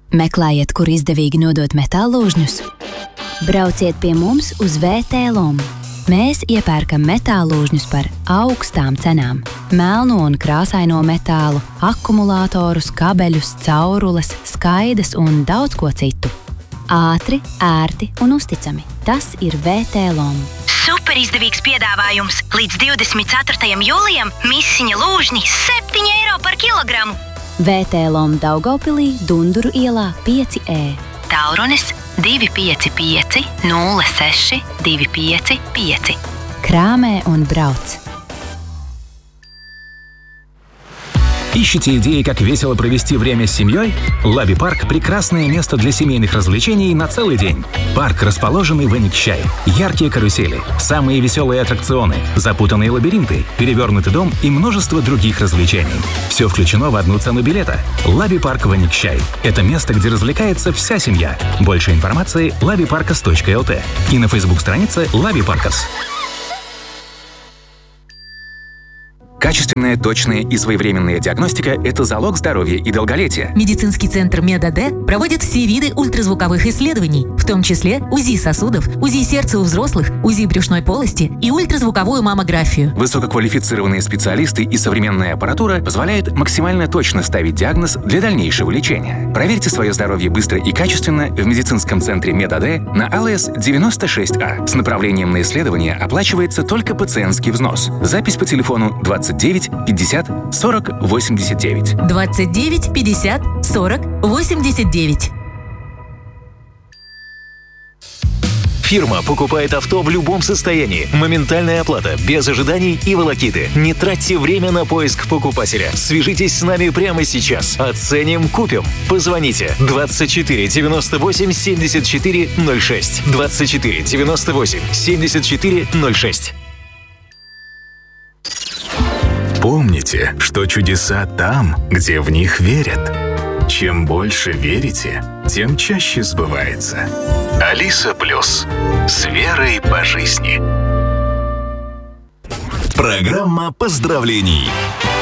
Meklējiet, kur izdevīgi nodot metālūžņus? Brauciet pie mums uz VT-LOM. Mēs iepērkam metālūžņus par augstām cenām. Melno un krāsaino metālu, akumulātorus, kabeļus, caurules, skaidas un daudz ko citu. Ātri, ērti un uzticami. Tas ir VT-LOM. Super izdevīgs piedāvājums! Līdz 24. jūlijam misiņa lūžņi 7 eiro par kilogramu. VT-LOM Daugavpilī, Dunduru ielā 5E. Tālrunis 255 06 255. Краме un брауц. Ищете идеи, как весело провести время с семьей? Лаби-парк – прекрасное место для семейных развлечений на целый день. Парк, расположенный в Эникчай. Яркие карусели, самые веселые аттракционы, запутанные лабиринты, перевернутый дом и множество других развлечений. Все включено в одну цену билета. Лаби-парк в Эникчай. Это место, где развлекается вся семья. Больше информации – labiparkas.lt и на Facebook-странице Лаби-Паркас. Качественная, точная и своевременная диагностика – это залог здоровья и долголетия. Медицинский центр МедАД проводит все виды ультразвуковых исследований, в том числе УЗИ сосудов, УЗИ сердца у взрослых, УЗИ брюшной полости и ультразвуковую маммографию. Высококвалифицированные специалисты и современная аппаратура позволяют максимально точно ставить диагноз для дальнейшего лечения. Проверьте свое здоровье быстро и качественно в медицинском центре МедАД на АЛС 96А. С направлением на исследование оплачивается только пациентский взнос. Запись по телефону 29 50 40 89. 29 50 40 89. Фирма покупает авто в любом состоянии. Моментальная оплата, без ожиданий и волокиты. Не тратьте время на поиск покупателя. Свяжитесь с нами прямо сейчас. Оценим, купим. Позвоните 24 98 74 06. 24 98 74 06. Помните, что чудеса там, где в них верят. Чем больше верите, тем чаще сбывается. Алиса Плюс. С верой по жизни. Программа поздравлений.